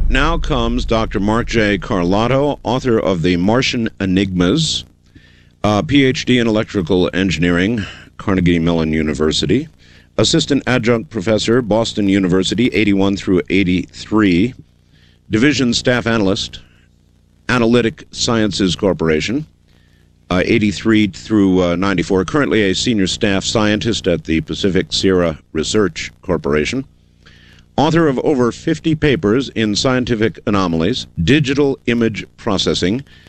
now comes Dr. Mark J. Carlotto, author of The Martian Enigmas, PhD in electrical engineering, Carnegie Mellon University, assistant adjunct professor, Boston University, 81 through 83, division staff analyst, Analytic Sciences Corporation, 83 through 94, currently a senior staff scientist at the Pacific Sierra Research Corporation, author of over 50 papers in scientific anomalies, digital image processing,